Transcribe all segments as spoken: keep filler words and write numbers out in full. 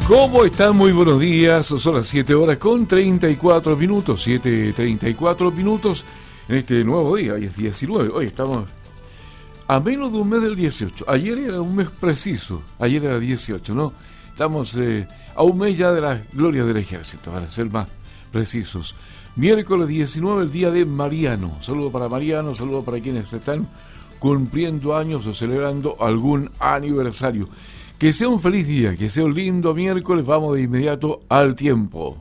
¿Cómo están? Muy buenos días. Son las siete horas con treinta y cuatro minutos. siete treinta y cuatro minutos en este nuevo día. Hoy es diecinueve. Hoy estamos a menos de un mes del dieciocho. Ayer era un mes preciso. Ayer era dieciocho, ¿no? Estamos eh, a un mes ya de las glorias del ejército, para ser más precisos. Miércoles diecinueve, el día de Mariano. Saludo para Mariano, saludo para quienes están cumpliendo años o celebrando algún aniversario. Que sea un feliz día, que sea un lindo miércoles. Vamos de inmediato al tiempo.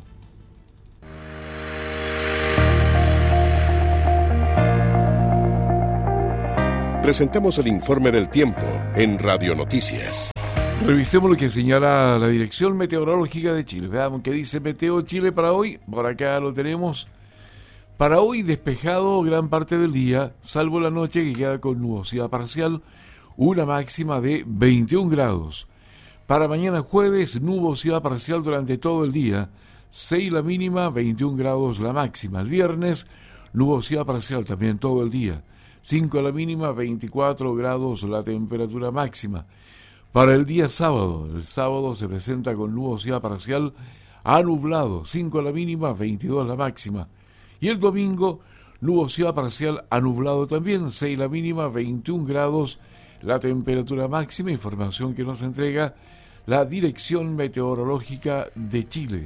Presentamos el informe del tiempo en Radio Noticias. Revisemos lo que señala la Dirección Meteorológica de Chile. Veamos qué dice Meteo Chile para hoy. Por acá lo tenemos. Para hoy despejado gran parte del día, salvo la noche que queda con nubosidad parcial, una máxima de veintiún grados. Para mañana jueves, nubosidad parcial durante todo el día, seis la mínima, veintiún grados la máxima. El viernes, nubosidad parcial también todo el día, cinco la mínima, veinticuatro grados la temperatura máxima. Para el día sábado, el sábado se presenta con nubosidad parcial a nublado, cinco la mínima, veintidós la máxima. Y el domingo, nubosidad parcial a nublado también, seis la mínima, veintiún grados la temperatura máxima. Información que nos entrega la Dirección Meteorológica de Chile.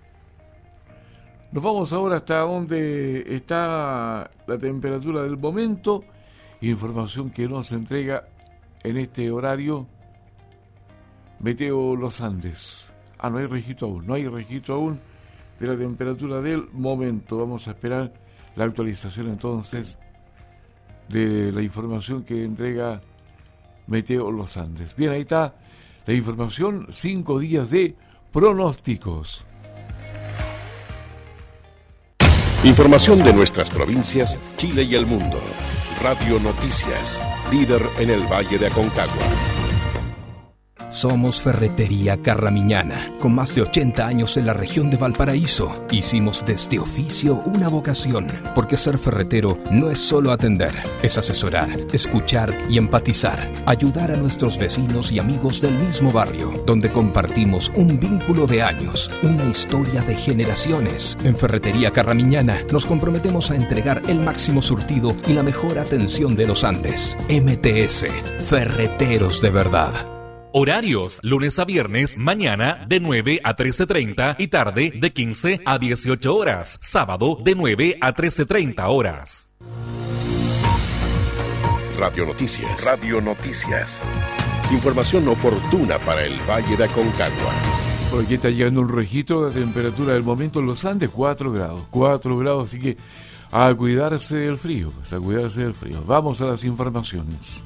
Nos vamos ahora hasta donde está la temperatura del momento. Información que nos entrega en este horario Meteo Los Andes. Ah, no hay registro aún, no hay registro aún de la temperatura del momento. Vamos a esperar la actualización entonces de la información que entrega Meteo Los Andes. Bien, ahí está la información, cinco días de pronósticos. Información de nuestras provincias, Chile y el mundo. Radio Noticias, líder en el Valle de Aconcagua. Somos Ferretería Carramiñana, con más de ochenta años en la región de Valparaíso. Hicimos de este oficio una vocación, porque ser ferretero no es solo atender, es asesorar, escuchar y empatizar, ayudar a nuestros vecinos y amigos del mismo barrio, donde compartimos un vínculo de años, una historia de generaciones. En Ferretería Carramiñana nos comprometemos a entregar el máximo surtido y la mejor atención de los Andes. M T S, Ferreteros de verdad. Horarios, lunes a viernes, mañana de nueve a trece treinta y tarde de quince a dieciocho horas. Sábado de nueve a trece treinta horas. Radio Noticias. Radio Noticias. Información oportuna para el Valle de Aconcagua. Por aquí está llegando un registro de temperatura del momento en los Andes, cuatro grados. cuatro grados, así que a cuidarse del frío, pues, a cuidarse del frío. Vamos a las informaciones.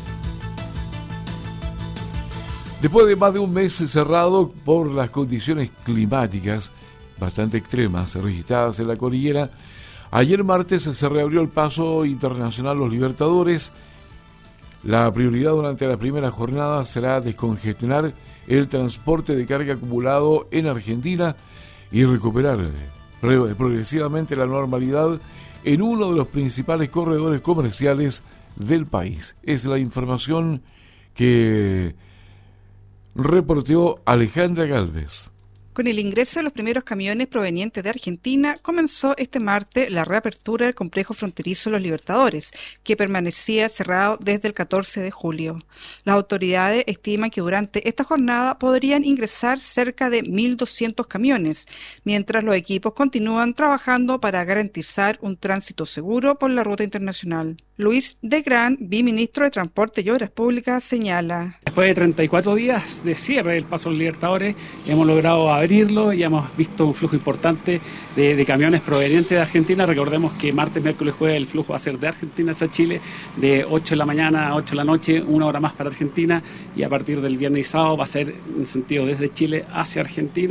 Después de más de un mes cerrado por las condiciones climáticas bastante extremas registradas en la cordillera, ayer martes se reabrió el paso internacional Los Libertadores. La prioridad durante la primera jornada será descongestionar el transporte de carga acumulado en Argentina y recuperar progresivamente la normalidad en uno de los principales corredores comerciales del país. Es la información que reporteó Alejandra Galvez. Con el ingreso de los primeros camiones provenientes de Argentina, comenzó este martes la reapertura del complejo fronterizo Los Libertadores, que permanecía cerrado desde el catorce de julio. Las autoridades estiman que durante esta jornada podrían ingresar cerca de mil doscientos camiones, mientras los equipos continúan trabajando para garantizar un tránsito seguro por la ruta internacional. Luis de Gran, viceministro de Transporte y Obras Públicas, señala: Después de treinta y cuatro días de cierre del paso de los Libertadores, hemos logrado abrirlo y hemos visto un flujo importante de, de camiones provenientes de Argentina. Recordemos que martes, miércoles, jueves el flujo va a ser de Argentina hacia Chile, de ocho de la mañana a ocho de la noche, una hora más para Argentina, y a partir del viernes y sábado va a ser en sentido desde Chile hacia Argentina.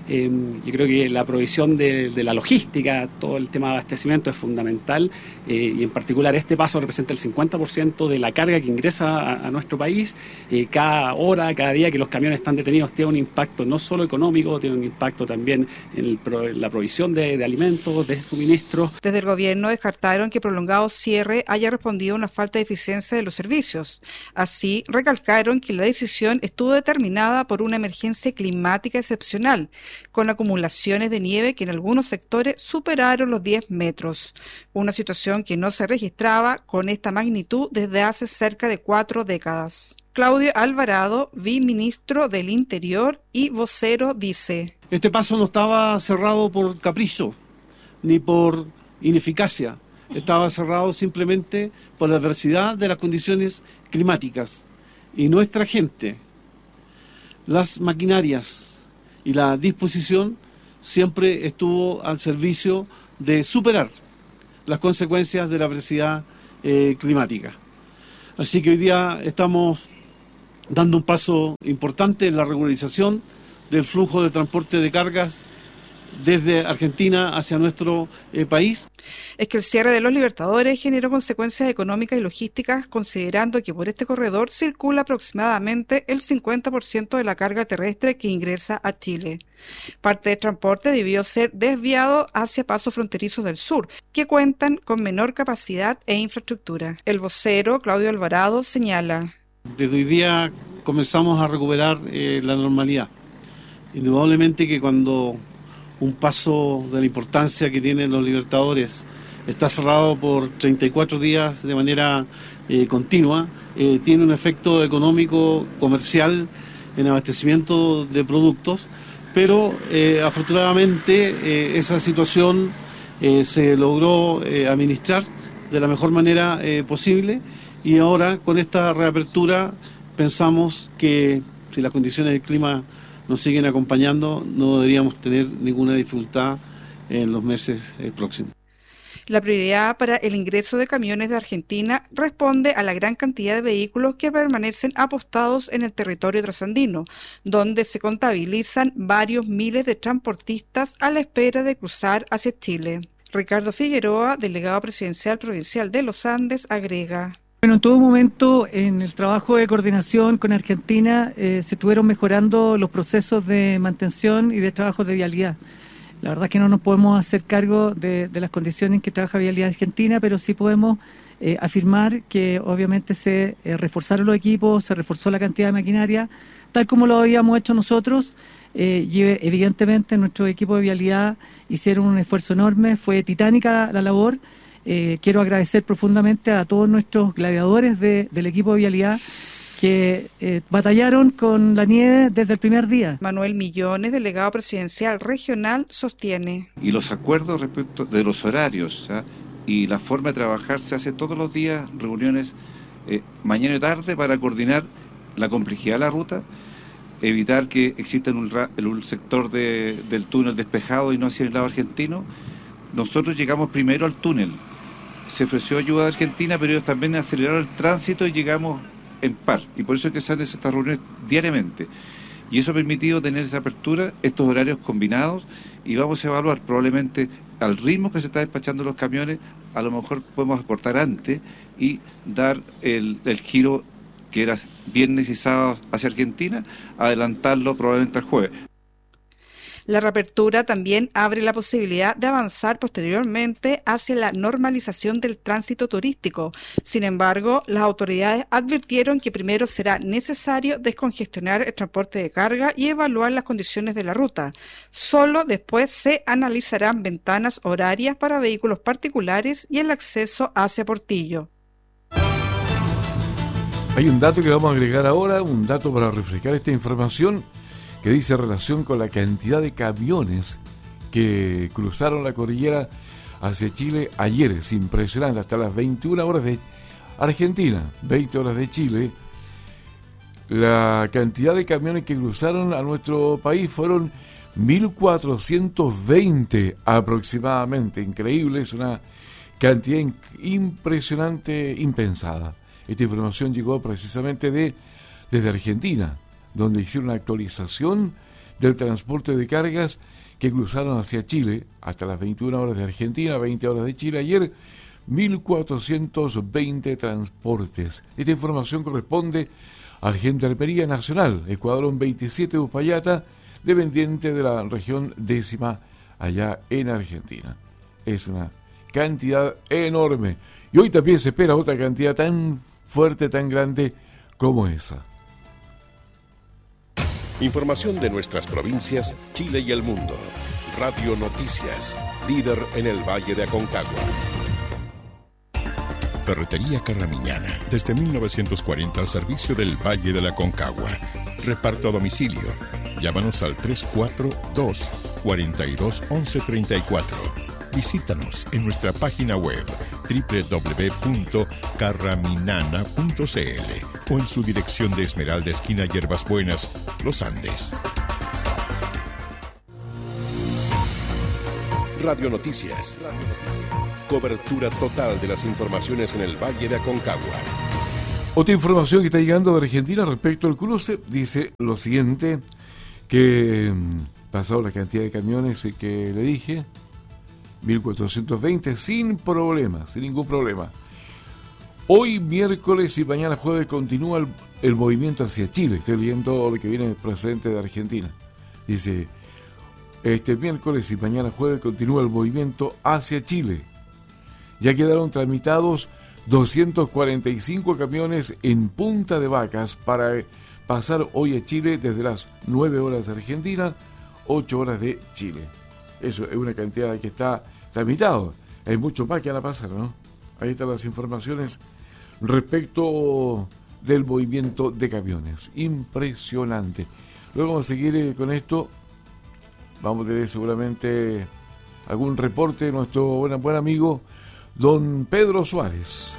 Eh, yo creo que la provisión de, de la logística, todo el tema de abastecimiento es fundamental, eh, y en particular este paso representa el cincuenta por ciento de la carga que ingresa a, a nuestro país. Eh, cada hora, cada día que los camiones están detenidos tiene un impacto no solo económico, tiene un impacto también en, el, en la provisión de, de alimentos, de suministros. Desde el gobierno descartaron que prolongado cierre haya respondido a una falta de eficiencia de los servicios. Así, recalcaron que la decisión estuvo determinada por una emergencia climática excepcional, con acumulaciones de nieve que en algunos sectores superaron los diez metros, una situación que no se registraba con esta magnitud desde hace cerca de cuatro décadas. Claudio Alvarado, viceministro del Interior y vocero, dice: Este paso no estaba cerrado por capricho ni por ineficacia, estaba cerrado simplemente por la adversidad de las condiciones climáticas. Y nuestra gente, las maquinarias y la disposición siempre estuvo al servicio de superar las consecuencias de la adversidad eh, climática. Así que hoy día estamos dando un paso importante en la regularización del flujo de transporte de cargas desde Argentina hacia nuestro eh, país. Es que el cierre de los Libertadores generó consecuencias económicas y logísticas, considerando que por este corredor circula aproximadamente el cincuenta por ciento de la carga terrestre que ingresa a Chile. Parte del transporte debió ser desviado hacia pasos fronterizos del sur, que cuentan con menor capacidad e infraestructura. El vocero, Claudio Alvarado, señala: Desde hoy día comenzamos a recuperar eh, la normalidad. Indudablemente que cuando un paso de la importancia que tienen los Libertadores está cerrado por treinta y cuatro días de manera eh, continua, eh, tiene un efecto económico, comercial, en abastecimiento de productos, pero eh, afortunadamente eh, esa situación eh, se logró eh, administrar de la mejor manera eh, posible, y ahora con esta reapertura pensamos que si las condiciones del clima nos siguen acompañando, no deberíamos tener ninguna dificultad en los meses eh, próximos. La prioridad para el ingreso de camiones de Argentina responde a la gran cantidad de vehículos que permanecen apostados en el territorio trasandino, donde se contabilizan varios miles de transportistas a la espera de cruzar hacia Chile. Ricardo Figueroa, delegado presidencial provincial de los Andes, agrega: Bueno, en todo momento, en el trabajo de coordinación con Argentina, eh, se estuvieron mejorando los procesos de mantención y de trabajo de vialidad. La verdad es que no nos podemos hacer cargo de, de las condiciones en que trabaja Vialidad Argentina, pero sí podemos eh, afirmar que obviamente se eh, reforzaron los equipos, se reforzó la cantidad de maquinaria, tal como lo habíamos hecho nosotros, eh, y evidentemente nuestro equipo de vialidad hicieron un esfuerzo enorme, fue titánica la, la labor. Eh, quiero agradecer profundamente a todos nuestros gladiadores de, del equipo de vialidad que eh, batallaron con la nieve desde el primer día. Manuel Millones, delegado presidencial regional, sostiene: Y los acuerdos respecto de los horarios, ¿eh? y la forma de trabajar se hace todos los días, reuniones eh, mañana y tarde para coordinar la complejidad de la ruta, evitar que exista un, un sector de, del túnel despejado y no hacia el lado argentino. Nosotros llegamos primero al túnel, se ofreció ayuda a Argentina, pero ellos también aceleraron el tránsito y llegamos en par, y por eso es que salen estas reuniones diariamente, y eso ha permitido tener esa apertura, estos horarios combinados, y vamos a evaluar probablemente al ritmo que se está despachando los camiones, a lo mejor podemos acortar antes y dar el, el giro que era viernes y sábado hacia Argentina, adelantarlo probablemente al jueves. La reapertura también abre la posibilidad de avanzar posteriormente hacia la normalización del tránsito turístico. Sin embargo, las autoridades advirtieron que primero será necesario descongestionar el transporte de carga y evaluar las condiciones de la ruta. Solo después se analizarán ventanas horarias para vehículos particulares y el acceso hacia Portillo. Hay un dato que vamos a agregar ahora, un dato para refrescar esta información, que dice relación con la cantidad de camiones que cruzaron la cordillera hacia Chile ayer. Es impresionante, hasta las veintiuna horas de Argentina, veinte horas de Chile. La cantidad de camiones que cruzaron a nuestro país fueron mil cuatrocientos veinte aproximadamente. Increíble, es una cantidad impresionante, impensada. Esta información llegó precisamente de desde Argentina, donde hicieron una actualización del transporte de cargas que cruzaron hacia Chile hasta las veintiuna horas de Argentina, veinte horas de Chile. Ayer, mil cuatrocientos veinte transportes. Esta información corresponde a Gendarmería Nacional, Escuadrón veintisiete de Uspallata, dependiente de la región décima allá en Argentina. Es una cantidad enorme. Y hoy también se espera otra cantidad tan fuerte, tan grande como esa. Información de nuestras provincias, Chile y el mundo. Radio Noticias, líder en el Valle de Aconcagua. Ferretería Carramiñana, desde mil novecientos cuarenta al servicio del Valle de la Aconcagua. Reparto a domicilio. Llámanos al tres cuatro dos, cuatro dos, once treinta y cuatro. Visítanos en nuestra página web doble u doble u doble u punto carraminana punto c l o en su dirección de Esmeralda, esquina Hierbas Buenas, Los Andes. Radio Noticias. Cobertura total de las informaciones en el Valle de Aconcagua. Otra información que está llegando de Argentina respecto al cruce dice lo siguiente, que pasado la cantidad de camiones que le dije, mil cuatrocientos veinte, sin problema, sin ningún problema. Hoy miércoles y mañana jueves continúa el, el movimiento hacia Chile. Estoy leyendo lo que viene procedente de Argentina. Dice, este miércoles y mañana jueves continúa el movimiento hacia Chile. Ya quedaron tramitados doscientos cuarenta y cinco camiones en Punta de Vacas para pasar hoy a Chile desde las nueve horas de Argentina, ocho horas de Chile. Eso es una cantidad que está tramitado. Hay mucho más que van a pasar, ¿no? Ahí están las informaciones respecto del movimiento de camiones. Impresionante. Luego vamos a seguir con esto. Vamos a tener seguramente algún reporte de nuestro buen, buen amigo don Pedro Suárez.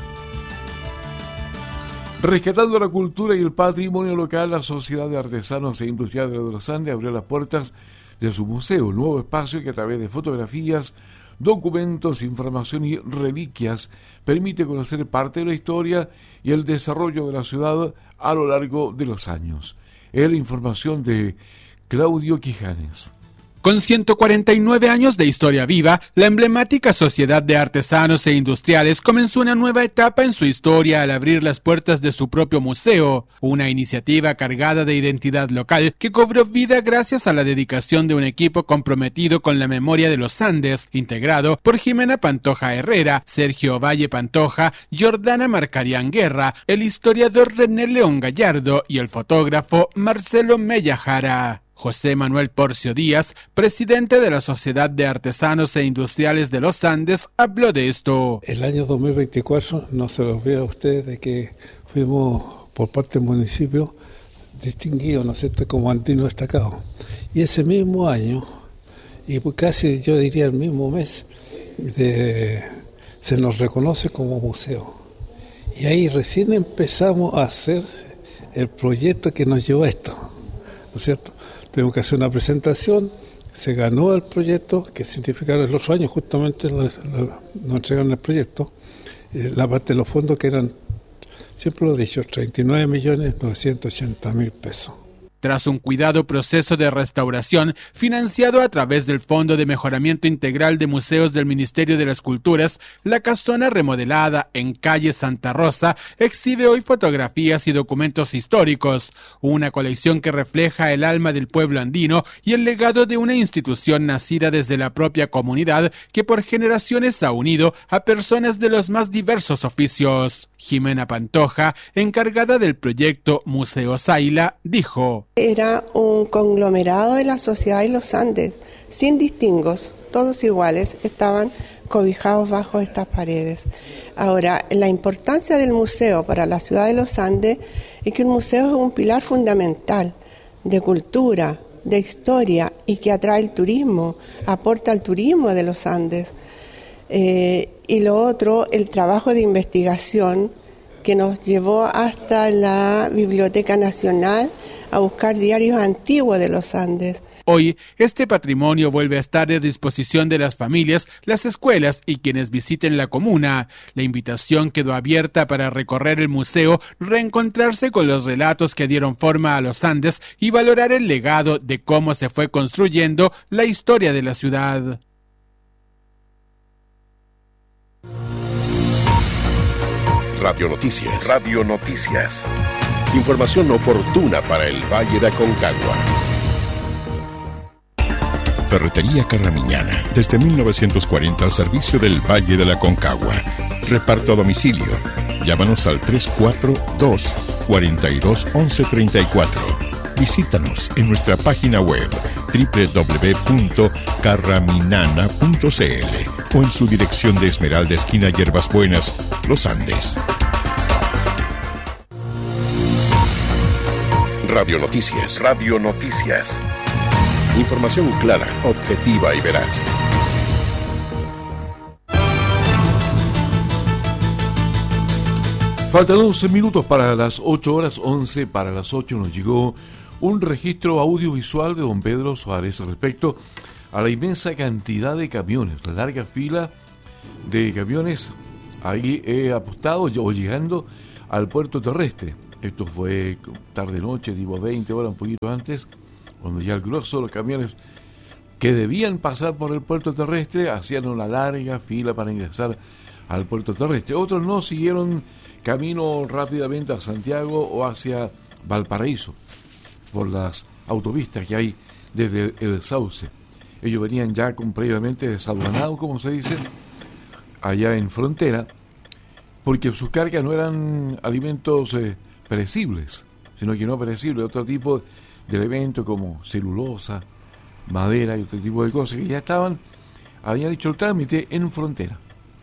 Rescatando la cultura y el patrimonio local, la Sociedad de Artesanos e Industriales de los Andes abrió las puertas de su museo, un nuevo espacio que a través de fotografías, documentos, información y reliquias permite conocer parte de la historia y el desarrollo de la ciudad a lo largo de los años. Es la información de Claudio Quijanes. Con ciento cuarenta y nueve años de historia viva, la emblemática Sociedad de Artesanos e Industriales comenzó una nueva etapa en su historia al abrir las puertas de su propio museo, una iniciativa cargada de identidad local que cobró vida gracias a la dedicación de un equipo comprometido con la memoria de los Andes, integrado por Jimena Pantoja Herrera, Sergio Valle Pantoja, Jordana Marcarián Guerra, el historiador René León Gallardo y el fotógrafo Marcelo Mella Jara. José Manuel Porcio Díaz, presidente de la Sociedad de Artesanos e Industriales de los Andes, habló de esto. El año dos mil veinticuatro, no se los veo a ustedes, de que fuimos por parte del municipio distinguidos, ¿no es cierto?, como andino destacado. Y ese mismo año, y casi yo diría el mismo mes, de, se nos reconoce como museo. Y ahí recién empezamos a hacer el proyecto que nos llevó a esto, ¿no es cierto? Tuvimos que hacer una presentación, se ganó el proyecto, que significa el otro año justamente lo, lo, nos entregaron el proyecto, eh, la parte de los fondos que eran, siempre lo he dicho, treinta y nueve millones novecientos ochenta mil pesos. Tras un cuidado proceso de restauración financiado a través del Fondo de Mejoramiento Integral de Museos del Ministerio de las Culturas, la casona remodelada en calle Santa Rosa exhibe hoy fotografías y documentos históricos, una colección que refleja el alma del pueblo andino y el legado de una institución nacida desde la propia comunidad que por generaciones ha unido a personas de los más diversos oficios. Jimena Pantoja, encargada del proyecto Museo Saila, dijo: Era un conglomerado de la sociedad de los Andes, sin distingos, todos iguales, estaban cobijados bajo estas paredes. Ahora, la importancia del museo para la ciudad de los Andes es que el museo es un pilar fundamental de cultura, de historia y que atrae el turismo, aporta al turismo de los Andes. Eh, y lo otro, el trabajo de investigación que nos llevó hasta la Biblioteca Nacional a buscar diarios antiguos de los Andes. Hoy, este patrimonio vuelve a estar a disposición de las familias, las escuelas y quienes visiten la comuna. La invitación quedó abierta para recorrer el museo, reencontrarse con los relatos que dieron forma a los Andes y valorar el legado de cómo se fue construyendo la historia de la ciudad. Radio Noticias. Radio Noticias. Información oportuna para el Valle de Aconcagua. Ferretería Carramiñana, desde mil novecientos cuarenta al servicio del Valle de la Aconcagua. Reparto a domicilio. Llámanos al tres cuatro dos, cuatro dos, once treinta y cuatro. Visítanos en nuestra página web doble u doble u doble u punto carraminana punto c l o en su dirección de Esmeralda, esquina Hierbas Buenas, Los Andes. Radio Noticias. Radio Noticias. Información clara, objetiva y veraz. Faltan once minutos para las ocho horas, once para las ocho nos llegó un registro audiovisual de don Pedro Suárez respecto a la inmensa cantidad de camiones, la larga fila de camiones ahí he apostado o llegando al puerto terrestre. Esto fue tarde-noche, digo veinte horas, un poquito antes, cuando ya el grueso de los camiones que debían pasar por el puerto terrestre hacían una larga fila para ingresar al puerto terrestre. Otros no, siguieron camino rápidamente a Santiago o hacia Valparaíso, por las autopistas que hay desde el Sauce. Ellos venían ya con previamente desaduanados, como se dice, allá en frontera, porque sus cargas no eran alimentos eh, perecibles, sino que no perecibles, otro tipo de elementos como celulosa, madera y otro tipo de cosas que ya estaban, habían hecho el trámite en frontera.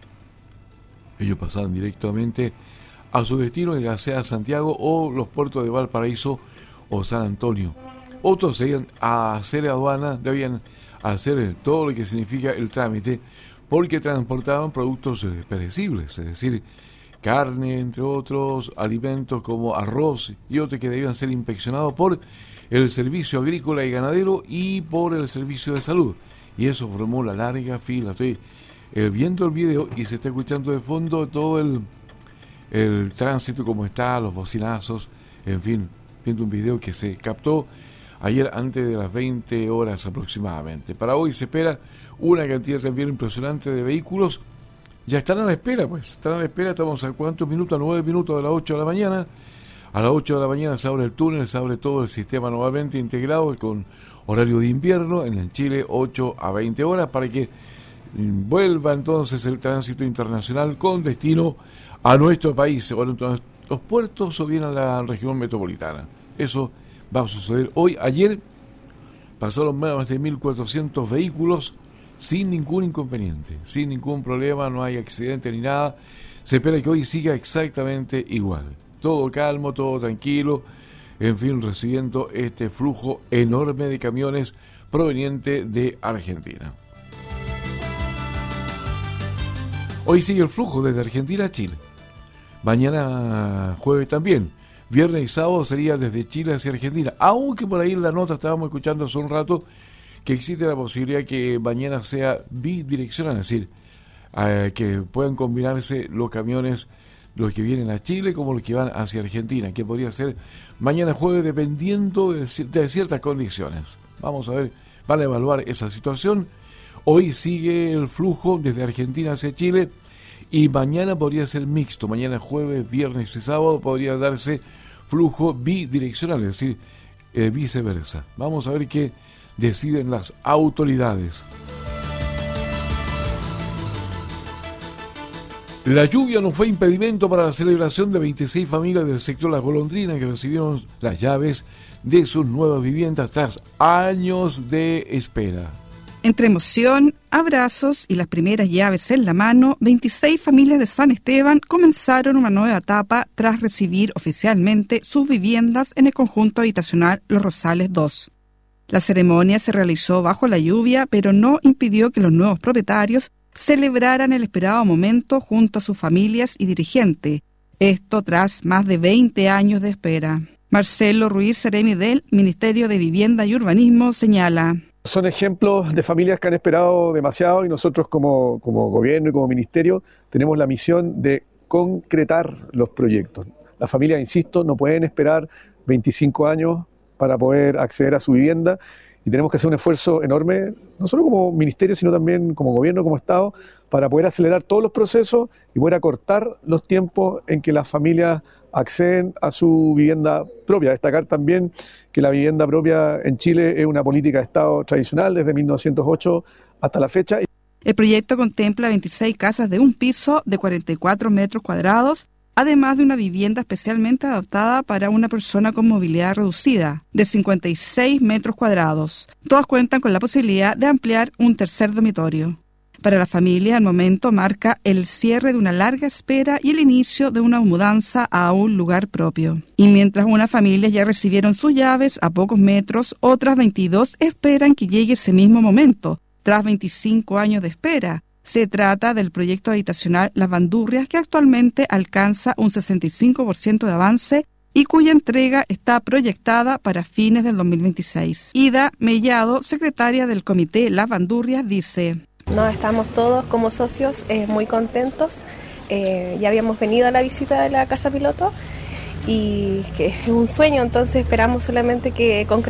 Ellos pasaban directamente a su destino, ya sea Santiago o los puertos de Valparaíso o San Antonio. Otros debían hacer aduana, debían hacer todo lo que significa el trámite, porque transportaban productos perecibles, es decir, carne, entre otros, alimentos como arroz y otros que debían ser inspeccionados por el Servicio Agrícola y Ganadero y por el Servicio de Salud. Y eso formó la larga fila. Estoy eh, viendo el video y se está escuchando de fondo todo el, el tránsito como está, los bocinazos, en fin, viendo un video que se captó ayer antes de las veinte horas aproximadamente. Para hoy se espera una cantidad también impresionante de vehículos. Ya están a la espera, pues, están a la espera, estamos a cuántos minutos, a nueve minutos de las ocho de la mañana. A las ocho de la mañana se abre el túnel, se abre todo el sistema nuevamente integrado con horario de invierno en el Chile, ocho a veinte horas, para que vuelva entonces el tránsito internacional con destino a nuestro país, bueno, entonces, los puertos o bien a la región metropolitana. Eso va a suceder hoy. Ayer pasaron más de mil cuatrocientos vehículos sin ningún inconveniente, sin ningún problema, no hay accidente ni nada. Se espera que hoy siga exactamente igual. Todo calmo, todo tranquilo, en fin, recibiendo este flujo enorme de camiones proveniente de Argentina. Hoy sigue el flujo desde Argentina a Chile. Mañana jueves también. Viernes y sábado sería desde Chile hacia Argentina. Aunque por ahí en la nota estábamos escuchando hace un rato que existe la posibilidad que mañana sea bidireccional, es decir, eh, que puedan combinarse los camiones, los que vienen a Chile como los que van hacia Argentina, que podría ser mañana jueves dependiendo de, de ciertas condiciones. Vamos a ver, van a evaluar esa situación. Hoy sigue el flujo desde Argentina hacia Chile y mañana podría ser mixto. Mañana jueves, viernes y sábado podría darse flujo bidireccional, es decir, eh, viceversa. Vamos a ver qué deciden las autoridades. La lluvia no fue impedimento para la celebración de veintiséis familias del sector Las Golondrinas que recibieron las llaves de sus nuevas viviendas tras años de espera. Entre emoción, abrazos y las primeras llaves en la mano, veintiséis familias de San Esteban comenzaron una nueva etapa tras recibir oficialmente sus viviendas en el conjunto habitacional Los Rosales dos. La ceremonia se realizó bajo la lluvia, pero no impidió que los nuevos propietarios celebraran el esperado momento junto a sus familias y dirigentes. Esto tras más de veinte años de espera. Marcelo Ruiz Seremi del Ministerio de Vivienda y Urbanismo señala: son ejemplos de familias que han esperado demasiado y nosotros como, como gobierno y como ministerio tenemos la misión de concretar los proyectos. Las familias, insisto, no pueden esperar veinticinco años para poder acceder a su vivienda y tenemos que hacer un esfuerzo enorme, no solo como ministerio, sino también como gobierno, como Estado, para poder acelerar todos los procesos y poder acortar los tiempos en que las familias acceden a su vivienda propia. Destacar también que la vivienda propia en Chile es una política de Estado tradicional desde mil novecientos ocho hasta la fecha. El proyecto contempla veintiséis casas de un piso de cuarenta y cuatro metros cuadrados, además de una vivienda especialmente adaptada para una persona con movilidad reducida, de cincuenta y seis metros cuadrados. Todas cuentan con la posibilidad de ampliar un tercer dormitorio. Para la familia, el momento marca el cierre de una larga espera y el inicio de una mudanza a un lugar propio. Y mientras unas familias ya recibieron sus llaves a pocos metros, otras veintidós esperan que llegue ese mismo momento, tras veinticinco años de espera. Se trata del proyecto habitacional Las Bandurrias, que actualmente alcanza un sesenta y cinco por ciento de avance y cuya entrega está proyectada para fines del dos mil veintiséis. Ida Mellado, secretaria del Comité Las Bandurrias, dice: No, estamos todos como socios eh, muy contentos. Eh, ya habíamos venido a la visita de la Casa Piloto y que es un sueño, entonces esperamos solamente que concretemos